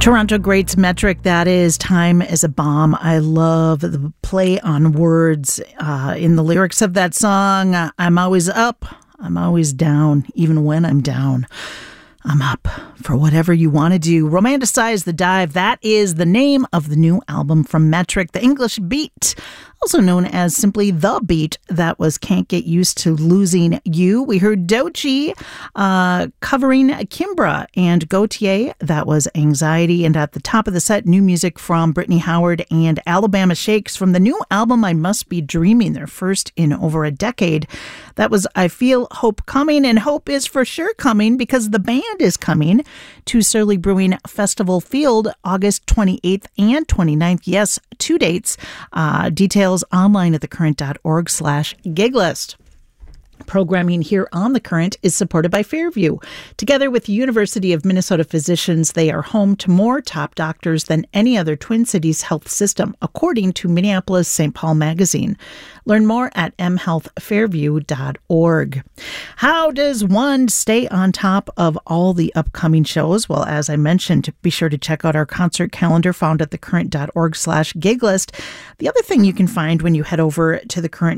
Toronto greats Metric, that is Time is a Bomb. I love the play on words in the lyrics of that song. I'm always up, I'm always down, even when I'm down. I'm up for whatever you want to do. Romanticize the Dive. That is the name of the new album from Metric. The English Beat, also known as simply The Beat, that was Can't Get Used to Losing You. We heard Doechii covering Kimbra and Gautier. That was Anxiety. And at the top of the set, new music from Brittany Howard and Alabama Shakes from the new album I Must Be Dreaming, their first in over a decade. That was I Feel Hope Coming, and hope is for sure coming because the band is coming to Surly Brewing Festival Field August 28th and 29th. Yes, 2 dates. Details online at thecurrent.org/giglist. Programming here on The Current is supported by Fairview. Together with the University of Minnesota physicians, they are home to more top doctors than any other Twin Cities health system, according to Minneapolis St. Paul Magazine. Learn more at mhealthfairview.org. How does one stay on top of all the upcoming shows? Well, as I mentioned, be sure to check out our concert calendar found at thecurrent.org/giglist. The other thing you can find when you head over to The Current